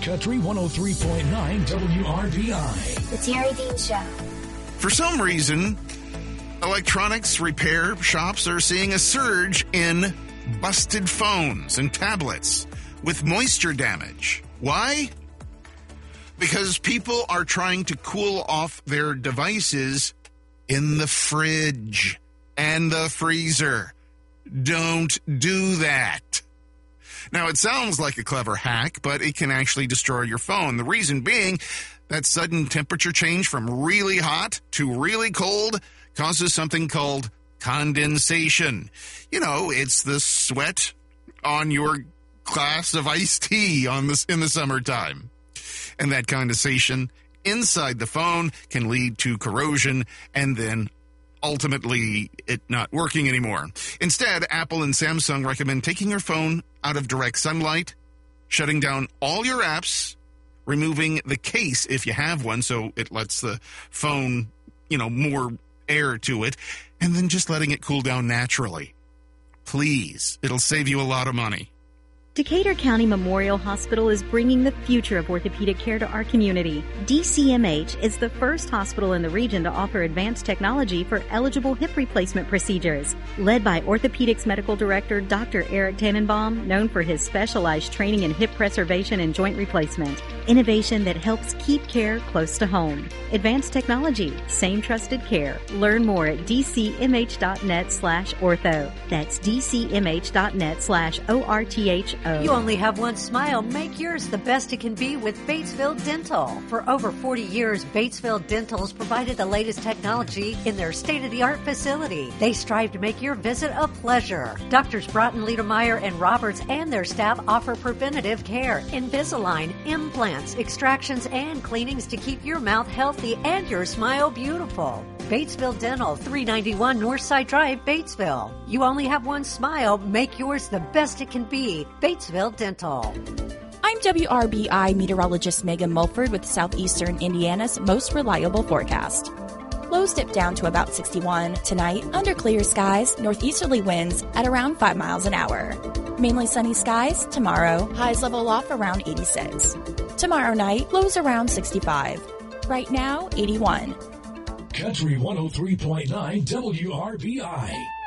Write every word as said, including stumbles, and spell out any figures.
Country one oh three point nine W R B I. The Terry Dean Show. For some reason, electronics repair shops are seeing a surge in busted phones and tablets with moisture damage. Why? Because people are trying to cool off their devices in the fridge and the freezer. Don't do that. Now, it sounds like a clever hack, but it can actually destroy your phone. The reason being that sudden temperature change from really hot to really cold causes something called condensation. You know, it's the sweat on your glass of iced tea on this in the summertime. And that condensation inside the phone can lead to corrosion and then ultimately it not working anymore. Instead, Apple and Samsung recommend taking your phone out of direct sunlight, shutting down all your apps, removing the case if you have one so it lets the phone, you know, more air to it, and then just letting it cool down naturally. Please, it'll save you a lot of money. Decatur County Memorial Hospital is bringing the future of orthopedic care to our community. D C M H is the first hospital in the region to offer advanced technology for eligible hip replacement procedures. Led by Orthopedics Medical Director Doctor Eric Tannenbaum, known for his specialized training in hip preservation and joint replacement. Innovation that helps keep care close to home. Advanced technology, same trusted care. Learn more at dcmh.net slash ortho. That's dcmh.net slash O R T H O. You only have one smile. Make yours the best it can be with Batesville Dental. For over forty years, Batesville Dental's provided the latest technology in their state-of-the-art facility. They strive to make your visit a pleasure. Doctors Broughton, Liedermeyer, and Roberts and their staff offer preventative care, Invisalign, implants, extractions, and cleanings to keep your mouth healthy and your smile beautiful. Batesville Dental, three ninety-one Northside Drive, Batesville. You only have one smile. Make yours the best it can be. Batesville Dental. I'm W R B I meteorologist Megan Mulford with Southeastern Indiana's most reliable forecast. Lows dip down to about sixty-one. Tonight, under clear skies, northeasterly winds at around five miles an hour. Mainly sunny skies tomorrow, highs level off around eighty-six. Tomorrow night, lows around sixty-five. Right now, eighty-one. Country one oh three point nine W R B I.